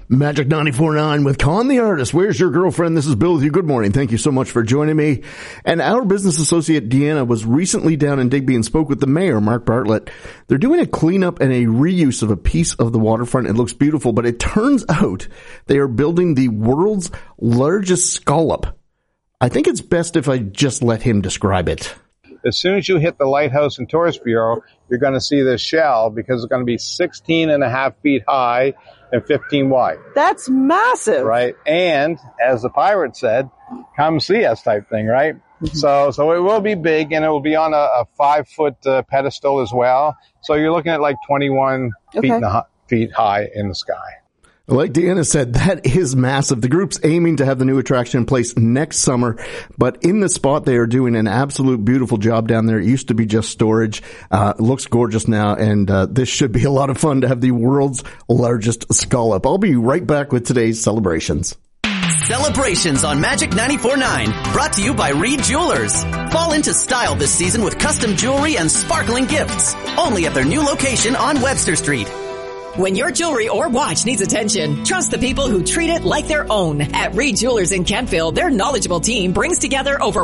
Magic 94.9 with Con the Artist. Where's your girlfriend? This is Bill with you. Good morning. Thank you so much for joining me. And our business associate, Deanna, was recently down in Digby and spoke with the mayor, Mark Bartlett. They're doing a cleanup and a reuse of a piece of the waterfront. It looks beautiful, but it turns out they are building the world's largest scallop. I think it's best if I just let him describe it. As soon as you hit the Lighthouse and Tourist Bureau, you're going to see this shell because it's going to be 16 and a half feet high and 15 wide. That's massive. Right. And as the pirate said, come see us type thing, right? Mm-hmm. So it will be big, and it will be on a 5-foot pedestal as well. So you're looking at like 21 feet high in the sky. Like Deanna said, that is massive. The group's aiming to have the new attraction in place next summer, but in the spot, they are doing an absolute beautiful job down there. It used to be just storage. It looks gorgeous now, and this should be a lot of fun to have the world's largest scallop. I'll be right back with today's celebrations. Celebrations on Magic 94.9, brought to you by Reed Jewelers. Fall into style this season with custom jewelry and sparkling gifts. Only at their new location on Webster Street. When your jewelry or watch needs attention, trust the people who treat it like their own. At Reed Jewelers in Kentville, their knowledgeable team brings together over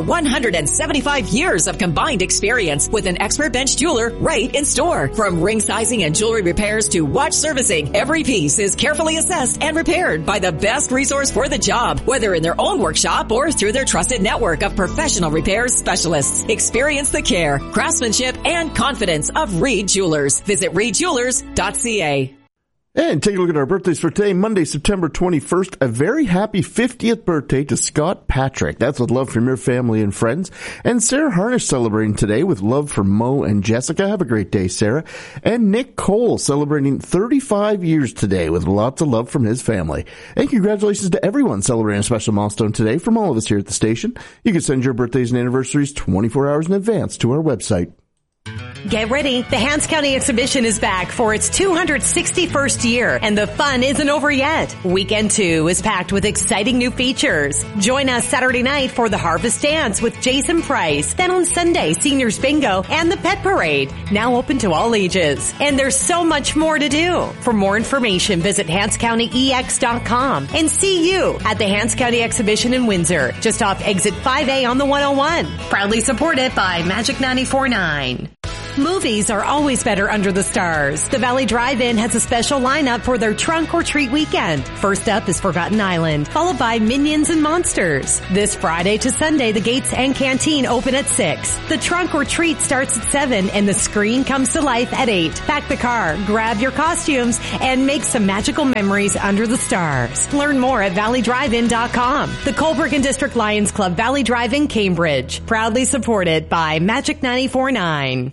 175 years of combined experience with an expert bench jeweler right in store. From ring sizing and jewelry repairs to watch servicing, every piece is carefully assessed and repaired by the best resource for the job, whether in their own workshop or through their trusted network of professional repairs specialists. Experience the care, craftsmanship, and confidence of Reed Jewelers. Visit reedjewelers.ca. And take a look at our birthdays for today, Monday, September 21st. A very happy 50th birthday to Scott Patrick. That's with love from your family and friends. And Sarah Harnish celebrating today with love from Mo and Jessica. Have a great day, Sarah. And Nick Cole celebrating 35 years today with lots of love from his family. And congratulations to everyone celebrating a special milestone today from all of us here at the station. You can send your birthdays and anniversaries 24 hours in advance to our website. Get ready. The Hants County Exhibition is back for its 261st year, and the fun isn't over yet. Weekend 2 is packed with exciting new features. Join us Saturday night for the Harvest Dance with Jason Price. Then on Sunday, Seniors Bingo and the Pet Parade, now open to all ages. And there's so much more to do. For more information, visit HantsCountyEX.com and see you at the Hants County Exhibition in Windsor, just off exit 5A on the 101. Proudly supported by Magic 94.9. Movies are always better under the stars. The Valley Drive-In has a special lineup for their trunk or treat weekend. First up is Forgotten Island, followed by Minions and Monsters. This Friday to Sunday, the gates and canteen open at 6. The trunk or treat starts at 7, and the screen comes to life at 8. Pack the car, grab your costumes, and make some magical memories under the stars. Learn more at valleydrivein.com. The Colebrook District Lions Club Valley Drive-In Cambridge, proudly supported by Magic 94.9.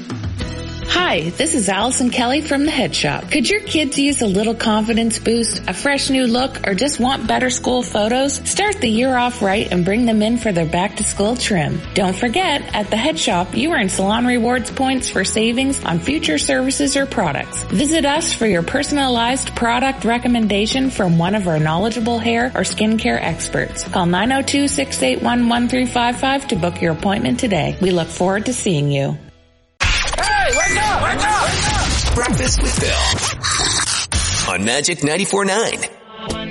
Hi, this is Allison Kelly from The Head Shop. Could your kids use a little confidence boost, a fresh new look, or just want better school photos? Start the year off right and bring them in for their back-to-school trim. Don't forget, at The Head Shop, you earn Salon Rewards points for savings on future services or products. Visit us for your personalized product recommendation from one of our knowledgeable hair or skincare experts. Call 902-681-1355 to book your appointment today. We look forward to seeing you. Wake up! Breakfast with Bill on Magic 94.9.